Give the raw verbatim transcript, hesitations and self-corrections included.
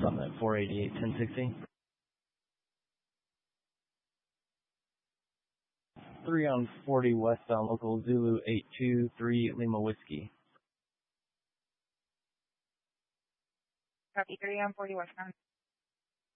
Summit four eighty-eight, ten sixty. three on forty westbound local Zulu eight two three Lima Whiskey. Copy three on forty westbound.